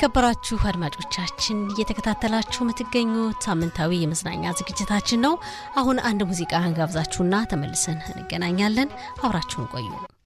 የተከበራችሁ አድማጮቻችን እየተከታተላችሁ የምትገኙት ሳምንታዊ የመዝናኛ ዝግጅታችን ነው። አሁን አንድ ሙዚቃ እንጋብዛችሁና ተመልሰን እንገናኛለን። አብራችሁን ቆዩ።